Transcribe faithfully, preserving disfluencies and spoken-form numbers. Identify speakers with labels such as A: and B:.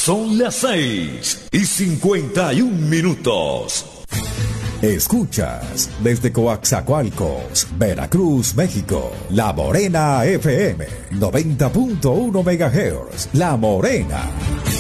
A: Son las seis y cincuenta y un minutos.
B: Escuchas desde Coaxacualcos, Veracruz, México, La Morena F M, noventa punto uno megahertz, La Morena.